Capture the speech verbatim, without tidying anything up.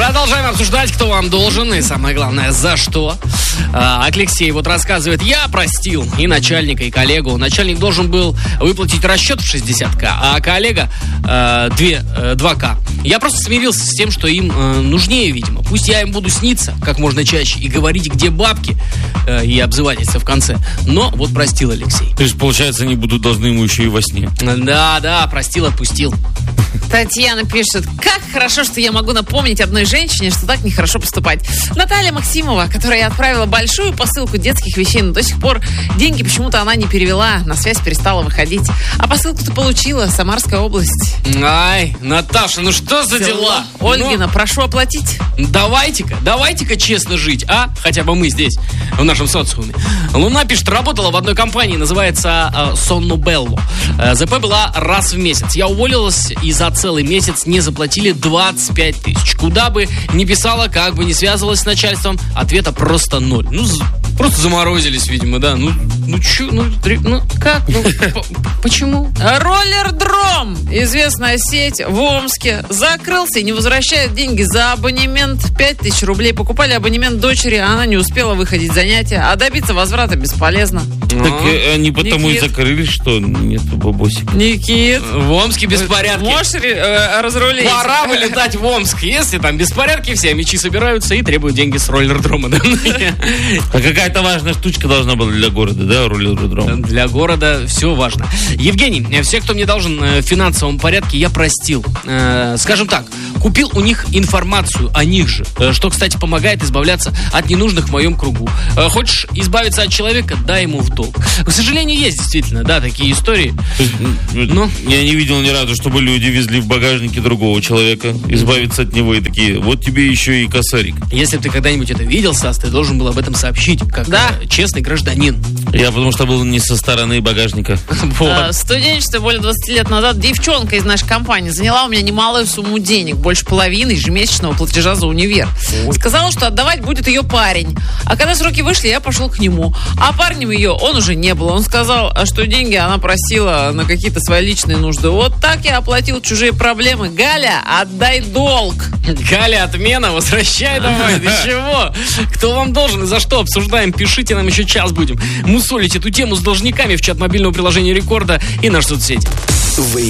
Продолжаем обсуждать, кто вам должен и, самое главное, за что. А, Алексей вот рассказывает: я простил и начальника, и коллегу. Начальник должен был выплатить расчет в шестьдесят тысяч, а коллега э, два тысячи. Я просто смирился с тем, что им э, нужнее, видимо. Пусть я им буду сниться как можно чаще и говорить, где бабки, э, и обзывательство в конце. Но вот простил Алексей. То есть, получается, они будут должны ему еще и во сне. Да, да, простил, отпустил. Татьяна пишет: как хорошо, что я могу напомнить одной женщине, что так нехорошо поступать. Наталья Максимова, которая отправила большую посылку детских вещей, но до сих пор деньги почему-то она не перевела, на связь перестала выходить. А посылку-то получила, Самарская область. Ай, Наташа, ну что за дела? Ольгина, ну, прошу оплатить. Давайте-ка, давайте-ка честно жить, а? Хотя бы мы здесь, в нашем социуме. Луна пишет: работала в одной компании, называется э, Сонно Белло. Э, ЗП была раз в месяц. Я уволилась, и за целый месяц не заплатили двадцать пять тысяч. Куда бы ни писала, как бы ни связывалась с начальством, ответа просто ноль. Ну, з- просто заморозились, видимо, да. Ну, ну чё, ну, три, ну как, ну, п- почему? Роллердром, известная сеть в Омске, закрылся и не возвращает деньги за абонемент. пять тысяч рублей. Покупали абонемент дочери, а она не успела выходить занятия, а добиться возврата бесполезно. Так э, они потому Никит. и закрылись, что нету бабосика. Никит, В Омске беспорядки. можешь э, разрулить? Пора вылетать в Омск. Если там беспорядки, все мечи собираются и требуют деньги с роллердрома. Да? А какая-то важная штучка должна была для города, да, роллердром? Для города все важно. Евгений, все, кто мне должен в финансовом порядке, я простил. Э, скажем так, купил у них информацию о них же, что, кстати, помогает избавляться от ненужных в моем кругу. Э, хочешь избавиться от человека, дай ему в долг. К сожалению, есть действительно, да, такие истории. Ну, я не видел ни разу, чтобы люди везли в багажнике другого человека, избавиться от него и такие: вот тебе еще и косарик. Если бы ты когда-нибудь это видел, Сас, ты должен был об этом сообщить, как Да. э, честный гражданин. Я потому что был не со стороны багажника. Вот. В студенчестве более двадцати лет назад девчонка из нашей компании заняла у меня немалую сумму денег, больше половины ежемесячного платежа за универ. Сказала, что отдавать будет ее парень. А когда сроки вышли, я пошел к нему. А парнем ее он уже не был. Он сказал, что деньги она просила на какие-то свои личные нужды. Вот так я оплатил чужие проблемы. Галя, отдай долг. Галя, отмена, возвращай давай. Ты чего? Кто вам должен и за что? Обсуждаем, пишите, нам еще час будем мусолить эту тему с должниками в чат мобильного приложения Рекорда и наши соцсети. Вы